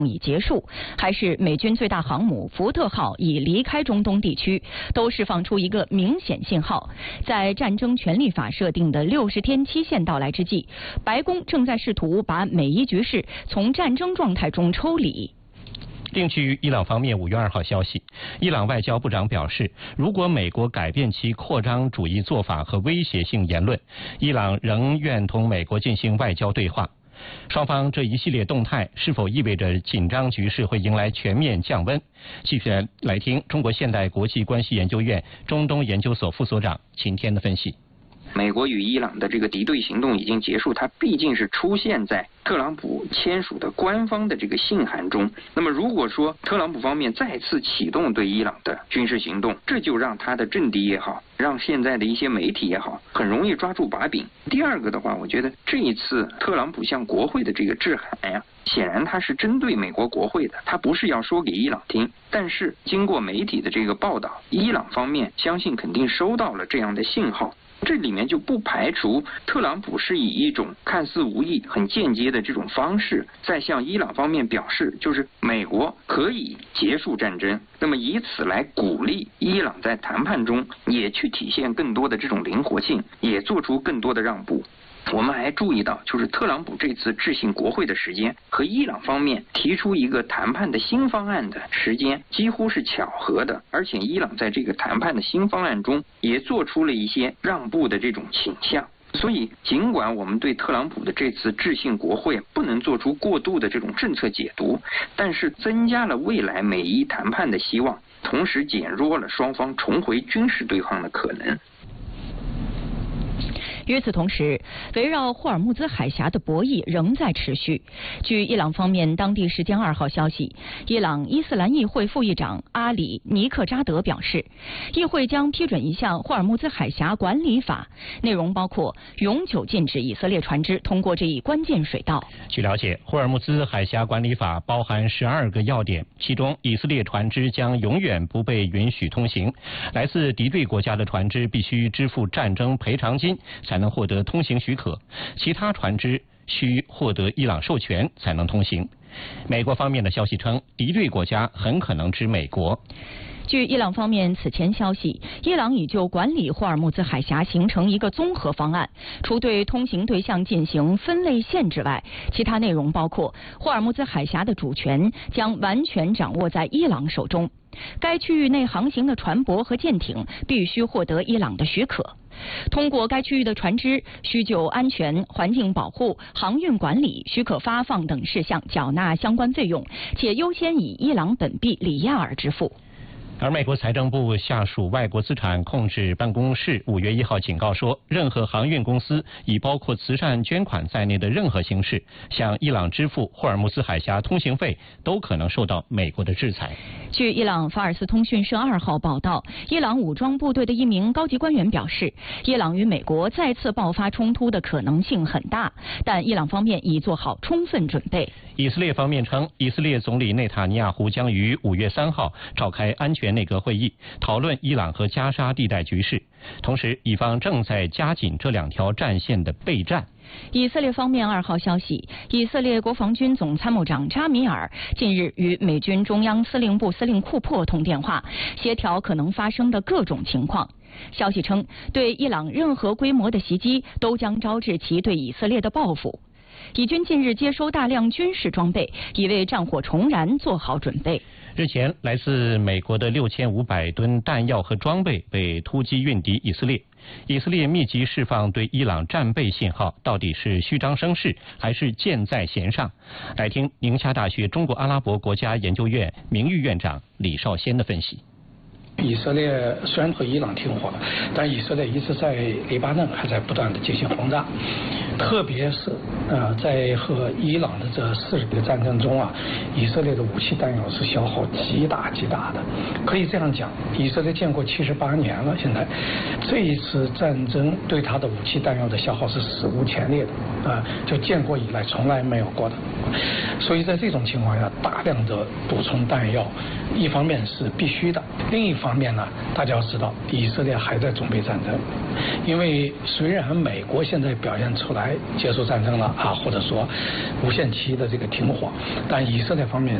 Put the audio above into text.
已结束，还是美军最大航母福特号已离开中东地区，都释放出一个明显信号。在战争权利法设定的60天期限到来之际，白宫正在试图把美伊局势从战争状态中抽离。 另据伊朗方面5月2号消息，伊朗外交部长表示，如果美国改变其扩张主义做法和威胁性言论，伊朗仍愿同美国进行外交对话。双方这一系列动态是否意味着紧张局势会迎来全面降温？继续来听中国现代国际关系研究院中东研究所副所长秦天的分析。 美国与伊朗的这个敌对行动已经结束，它毕竟是出现在特朗普签署的官方的这个信函中。那么如果说特朗普方面再次启动对伊朗的军事行动，这就让他的政敌也好，让现在的一些媒体也好，很容易抓住把柄。第二个的话，我觉得这一次特朗普向国会的这个致函呀，显然他是针对美国国会的，他不是要说给伊朗听。但是经过媒体的这个报道，伊朗方面相信肯定收到了这样的信号。这里面就不排除特朗普是以一种看似无意、很间接的这种方式，在向伊朗方面表示，就是美国可以结束战争，那么以此来鼓励伊朗在谈判中也去体现更多的这种灵活性，也做出更多的让步。我们还注意到，就是特朗普这次致信国会的时间和伊朗方面提出一个谈判的新方案的时间几乎是巧合的，而且伊朗在这个谈判的新方案中也做出了一些让步的这种倾向。所以尽管我们对特朗普的这次致信国会不能做出过度的这种政策解读，但是增加了未来美伊谈判的希望，同时减弱了双方重回军事对抗的可能。 与此同时，围绕霍尔木兹海峡的博弈仍在持续。据伊朗方面当地时间2号消息，伊朗伊斯兰议会副议长阿里尼克扎德表示，议会将批准一项霍尔木兹海峡管理法，内容包括永久禁止以色列船只通过这一关键水道。 据了解，霍尔木兹海峡管理法包含12个要点，其中以色列船只将永远不被允许通行，来自敌对国家的船只必须支付战争赔偿金才能获得通行许可，其他船只需获得伊朗授权才能通行。美国方面的消息称，敌对国家很可能指美国。 据伊朗方面此前消息，伊朗已就管理霍尔木兹海峡形成一个综合方案，除对通行对象进行分类限制外，其他内容包括霍尔木兹海峡的主权将完全掌握在伊朗手中，该区域内航行的船舶和舰艇必须获得伊朗的许可，通过该区域的船只需就安全、环境保护、航运管理、许可发放等事项缴纳相关费用，且优先以伊朗本币里亚尔支付。 而美国财政部下属外国资产控制办公室5月1号警告说，任何航运公司以包括慈善捐款在内的任何形式向伊朗支付霍尔木兹海峡通行费，都可能受到美国的制裁。 据伊朗法尔斯通讯社2号报道，伊朗武装部队的一名高级官员表示，伊朗与美国再次爆发冲突的可能性很大，但伊朗方面已做好充分准备。 以色列方面称，以色列总理内塔尼亚胡将于5月3号召开安全内阁会议，讨论伊朗和加沙地带局势。同时，以方正在加紧这2条战线的备战。 以色列方面2号消息，以色列国防军总参谋长扎米尔近日与美军中央司令部司令库珀通电话，协调可能发生的各种情况。消息称，对伊朗任何规模的袭击都将招致其对以色列的报复。以军近日接收大量军事装备，已为战火重燃做好准备。 日前，来自美国的6500吨弹药和装备被突击运抵以色列。以色列密集释放对伊朗战备信号，到底是虚张声势还是箭在弦上？来听宁夏大学中国阿拉伯国家研究院名誉院长李绍先的分析。 以色列虽然和伊朗停火了，但以色列一直在黎巴嫩还在不断的进行轰炸，特别是在和伊朗的这40个战争中啊，以色列的武器弹药是消耗极大的。可以这样讲，以色列建国78年了，现在这一次战争对他的武器弹药的消耗是史无前例的就建国以来从来没有过的。所以在这种情况下，大量的补充弹药，一方面是必须的，另一方面呢，大家要知道，以色列还在准备战争。因为虽然美国现在表现出来结束战争了或者说无限期的这个停火，但以色列方面